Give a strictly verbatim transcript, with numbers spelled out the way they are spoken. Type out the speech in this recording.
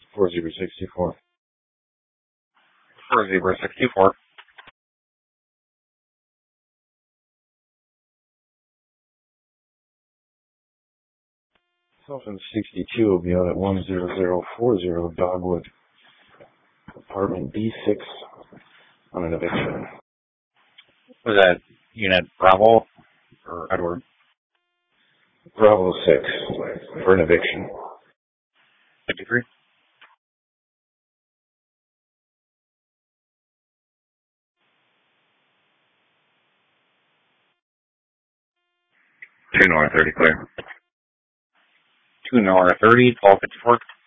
four zero sixty-four. four zero sixty-four. Sultan sixty-two will be out at one zero zero four zero Dogwood, apartment B six, on an eviction. Was that unit Bravo or Edward? Bravo six, for an eviction. fifty-three. two north thirty clear. two north thirty, twelve fifty-four.